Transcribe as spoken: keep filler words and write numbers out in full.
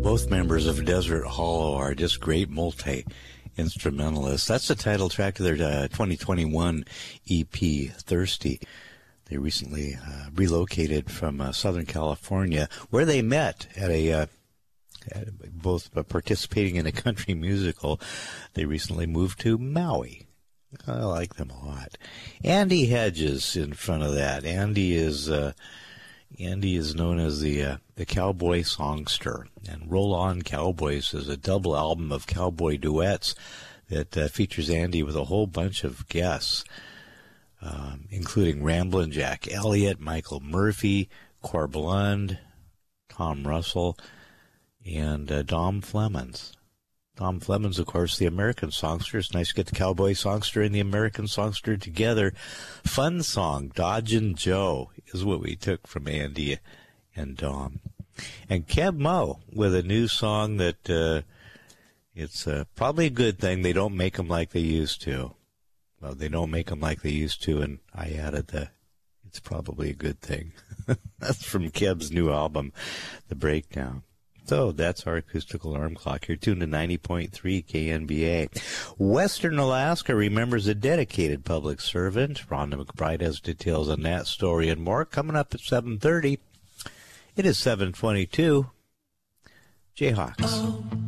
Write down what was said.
Both members of Desert Hollow are just great multi-instrumentalists. That's the title track to their uh, twenty twenty-one E P, Thirsty. They recently uh, relocated from uh, Southern California, where they met at a uh, at both uh, participating in a country musical. They recently moved to Maui. I like them a lot. Andy Hedges in front of that. Andy is uh, Andy is known as the uh, the cowboy songster, and Roll On Cowboys is a double album of cowboy duets that uh, features Andy with a whole bunch of guests, um, including Ramblin' Jack Elliott, Michael Murphy, Corb Lund, Tom Russell, and uh, Dom Flemons. Tom Flemons, of course, the American songster. It's nice to get the cowboy songster and the American songster together. Fun song, Dodgin' Joe, is what we took from Andy and Dom. And Keb Mo with a new song that uh, it's uh, probably a good thing they don't make them like they used to. Well, they don't make them like they used to, and I added the, it's probably a good thing. That's from Keb's new album, The Breakdown. So that's our acoustic alarm clock. You're tuned to ninety point three K N B A. Western Alaska remembers a dedicated public servant. Rhonda McBride has details on that story and more coming up at seven thirty. It is seven twenty-two. Jayhawks. Oh.